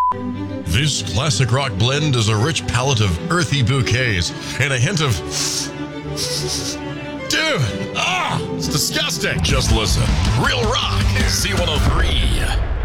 This classic rock blend is a rich palette of earthy bouquets and a hint of... Dude! It's disgusting! Just listen. Real Rock, C103.